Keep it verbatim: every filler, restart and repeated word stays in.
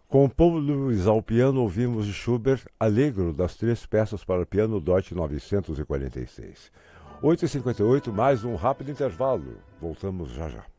Com o Paulo Luiz ao piano, ouvimos de Schubert Allegro, das três peças para piano Deutsche novecentos e quarenta e seis. oito e cinquenta e oito, mais um rápido intervalo. Voltamos já já.